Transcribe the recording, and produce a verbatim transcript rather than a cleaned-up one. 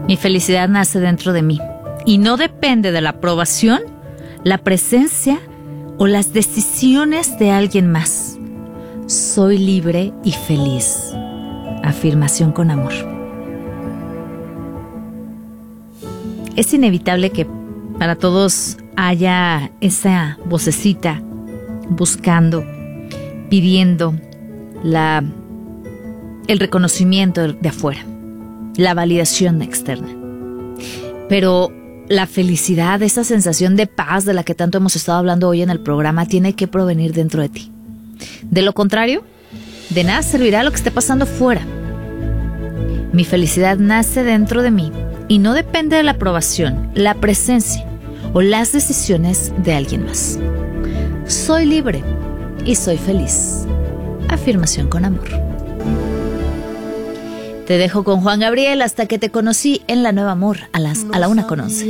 Mi felicidad nace dentro de mí y no depende de la aprobación, la presencia o las decisiones de alguien más. Soy libre y feliz. Afirmación con amor. Es inevitable que para todos haya esa vocecita buscando, pidiendo la, el reconocimiento de afuera, la validación externa. Pero la felicidad, esa sensación de paz de la que tanto hemos estado hablando hoy en el programa, tiene que provenir dentro de ti. De lo contrario, de nada servirá lo que esté pasando fuera. Mi felicidad nace dentro de mí y no depende de la aprobación, la presencia o las decisiones de alguien más. Soy libre y soy feliz. Afirmación con amor. Te dejo con Juan Gabriel, Hasta que te conocí, en La Nueva Amor, a las a la una con once.